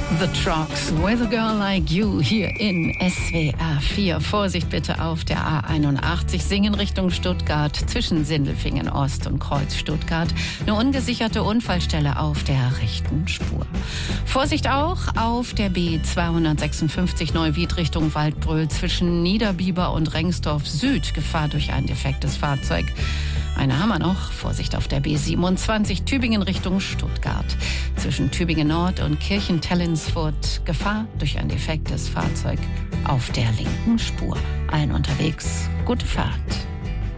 The Trucks with a Girl Like You hier in SWR 4. Vorsicht bitte auf der A81, Singen Richtung Stuttgart zwischen Sindelfingen Ost und Kreuz Stuttgart. Eine ungesicherte Unfallstelle auf der rechten Spur. Vorsicht auch auf der B256 Neuwied Richtung Waldbröl zwischen Niederbiber und Rengsdorf Süd. Gefahr durch ein defektes Fahrzeug. Eine haben wir noch. Vorsicht auf der B27 Tübingen Richtung Stuttgart. Zwischen Tübingen Nord und Kirchentellensfurt. Gefahr durch ein defektes Fahrzeug auf der linken Spur. Allen unterwegs gute Fahrt.